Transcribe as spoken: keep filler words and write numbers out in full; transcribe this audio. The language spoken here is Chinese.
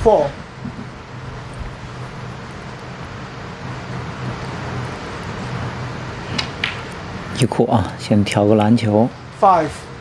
Four. 一库啊，先调个篮球。 Five.